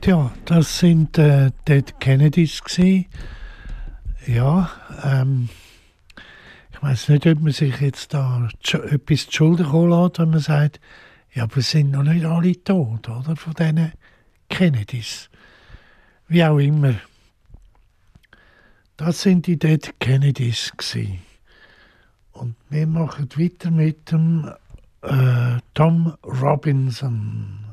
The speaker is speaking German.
Ja, das sind Dead Kennedys gewesen. Ja, ich weiß nicht, ob man sich jetzt da etwas zu Schulden kommen lässt, wenn man sagt, ja, aber es sind noch nicht alle tot, oder? Von diesen Kennedys. Wie auch immer. Das sind die Dead Kennedys gewesen. Und wir machen weiter mit dem Tom Robinson.